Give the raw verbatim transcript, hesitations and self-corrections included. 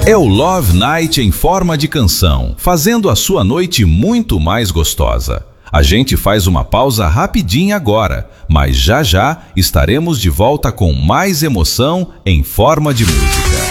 É o Love Night em forma de canção, fazendo a sua noite muito mais gostosa. A gente faz uma pausa rapidinha agora, mas já já estaremos de volta com mais emoção em forma de música.